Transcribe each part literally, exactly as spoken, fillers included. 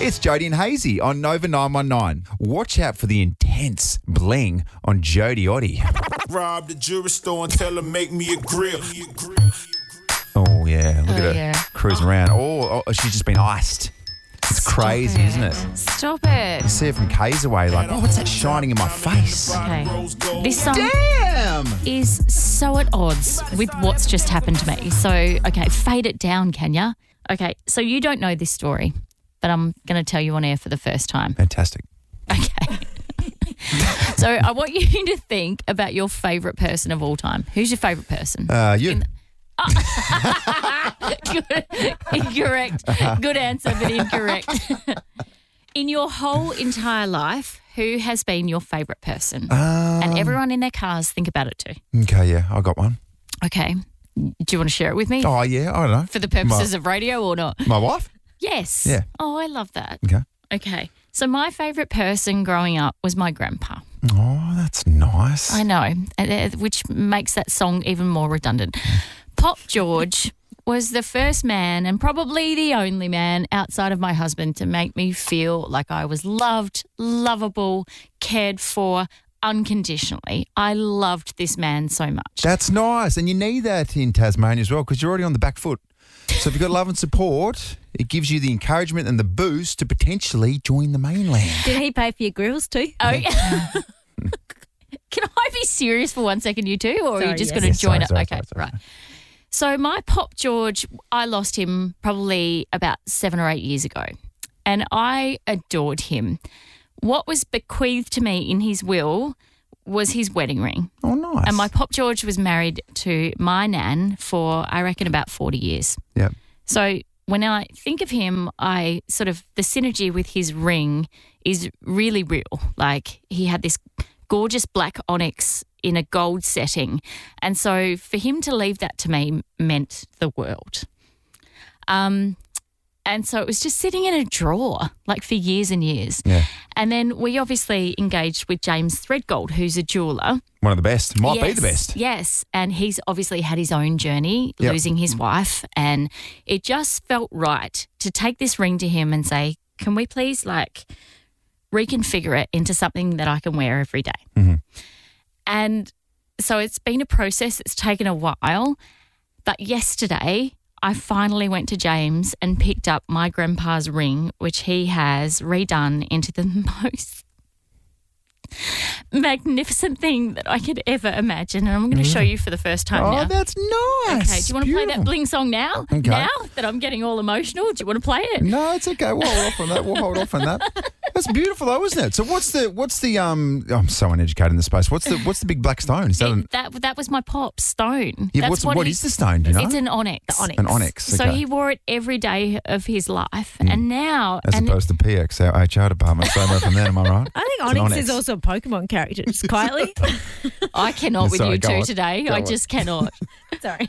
It's Jody and Hazy on Nova nine one nine. Watch out for the intense bling on Jody Oddie. Rob the jewelry store and tell her make me a grill. Oh, yeah. Look Oh, at her yeah. cruising around. Oh, oh, she's just been iced. It's crazy, isn't it? Stop it. You see her from K's away, like, oh, what's that shining in my face? Okay. This song Damn! is so at odds with what's just happened to me. So, okay, fade it down, can ya? Okay, so you don't know this story, but I'm going to tell you on air for the first time. Fantastic. Okay. So I want you to think about your favourite person of all time. Who's your favourite person? Uh, you. Good, incorrect. Good answer, but incorrect. In your whole entire life, who has been your favourite person? Um, And everyone in their cars, think about it too. Okay, yeah, I got one. Okay. Do you want to share it with me? Oh, yeah, I don't know. For the purposes of radio or not? My wife? Yes. Yeah. Oh, I love that. Okay. Okay. So my favourite person growing up was my grandpa. Oh, that's nice. I know, and, uh, which makes that song even more redundant. Pop George was the first man and probably the only man outside of my husband to make me feel like I was loved, lovable, cared for unconditionally. I loved this man so much. That's nice. And you need that in Tasmania as well because you're already on the back foot. So if you've got love and support, it gives you the encouragement and the boost to potentially join the mainland. Did he pay for your grills too? Oh, yeah. Can I be serious for one second, you two, or are you Sorry, just yes. going to Yes, join sorry, it? sorry, okay, sorry, sorry. right. So my Pop George, I lost him probably about seven or eight years ago, and I adored him. What was bequeathed to me in his will was his wedding ring. Oh, nice. And my Pop George was married to my nan for, I reckon, about forty years. Yep. So when I think of him, I sort of, the synergy with his ring is really real. Like he had this gorgeous black onyx in a gold setting. And so for him to leave that to me meant the world. Um, and so it was just sitting in a drawer like for years and years. Yeah. And then we obviously engaged with James Threadgold, who's a jeweller. One of the best. Might be Yes, the best. Yes. And he's obviously had his own journey, Yep. losing his wife. And it just felt right to take this ring to him and say, can we please like reconfigure it into something that I can wear every day? Mm-hmm. And so it's been a process. It's taken a while. But yesterday, I finally went to James and picked up my grandpa's ring, which he has redone into the most magnificent thing that I could ever imagine. And I'm going to show you for the first time Oh, now. that's nice. Okay, do you want to play that Beautiful. bling song now? Okay. Now that I'm getting all emotional, do you want to play it? No, it's okay. We'll hold off on that. We'll hold off on that. That's beautiful, though, isn't it? So, what's the what's the um? I'm so uneducated in the space. What's the what's the big black stone? Is that an, It- that that was my pop stone. yeah? That's What's what what he- is the stone? Do you know? It's an onyx. The onyx. An onyx. So okay. he wore it every day of his life, and now As and opposed to P X, our H R department. So away from there, am I right? I think It's an Onyx, onyx. is also a Pokemon character, just quietly. I cannot with Sorry, you go two on. today. Go I on. just cannot. Sorry.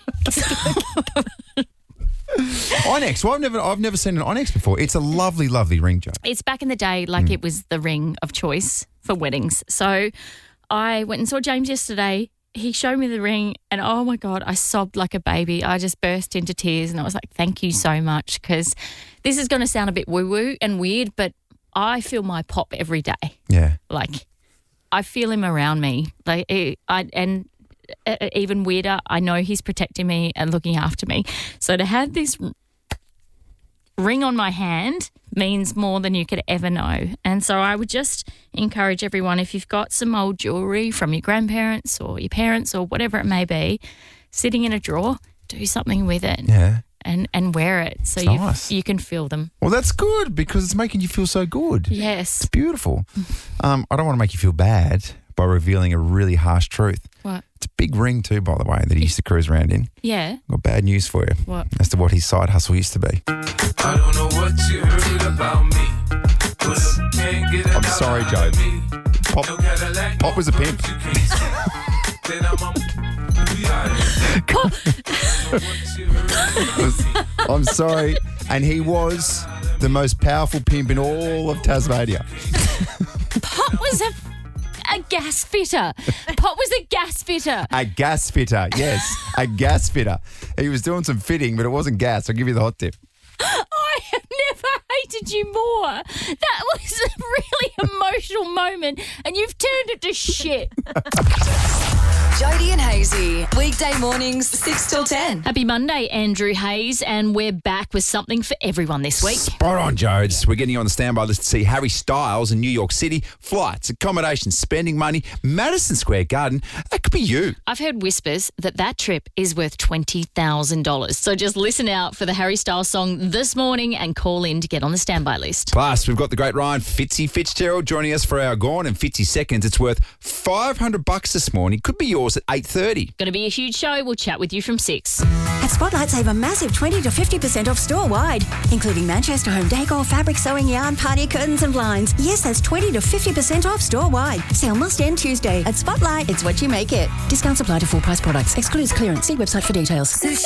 Onyx. Well, I've never I've never seen an onyx before. It's a lovely, lovely ring, Joe. It's back in the day, like it was the ring of choice for weddings. So I went and saw James yesterday. He showed me the ring, and oh my God, I sobbed like a baby. I just burst into tears, and I was like, "Thank you so much," because this is going to sound a bit woo-woo and weird, but I feel my pop every day. Yeah. Like I feel him around me. Like eh, I and uh, even weirder, I know he's protecting me and looking after me. So to have this r- ring on my hand means more than you could ever know. And so I would just encourage everyone, if you've got some old jewellery from your grandparents or your parents or whatever it may be, sitting in a drawer, do something with it Yeah. and, and wear it so It's you nice. you can feel them. Well, that's good because it's making you feel so good. Yes. It's beautiful. Um, I don't want to make you feel bad by revealing a really harsh truth. What? It's a big ring too, by the way, that he used to cruise around in. Yeah. Got bad news for you. What? As to what his side hustle used to be. I don't know what you heard about me. But I can't get it I'm out sorry, of Joe. me. Pop, No Cadillac, Pop was a pimp. then I'm a- we out here. What you heard about me. I'm sorry. And he was the most powerful pimp in all of Tasmania. Pop was a, a gas fitter. Pop was a gas fitter. A gas fitter, yes, a gas fitter. He was doing some fitting, but it wasn't gas. I'll give you the hot tip. I have never hated needs you more. That was a really emotional moment, and you've turned it to shit. Jody and Hazy, weekday mornings, six till ten. Happy Monday, Andrew Hayes, and we're back with something for everyone this week. Spot on, Jodes. We're getting you on the standby list to see Harry Styles in New York City. Flights, accommodation, spending money, Madison Square Garden. That could be you. I've heard whispers that that trip is worth twenty thousand dollars. So just listen out for the Harry Styles song this morning and call in to get on the standby list. Plus, we've got the great Ryan Fitzy Fitzgerald joining us for our Gone in Fitzy Seconds. It's worth five hundred bucks this morning. Could be yours at eight thirty. Going to be a huge show. We'll chat with you from six. At Spotlight, save a massive twenty to fifty percent off store-wide, including Manchester home decor, fabric, sewing, yarn, party curtains and blinds. Yes, that's twenty to fifty percent off store-wide. Sale must end Tuesday. At Spotlight, it's what you make it. Discounts apply to full-price products. Excludes clearance. See website for details. Sushi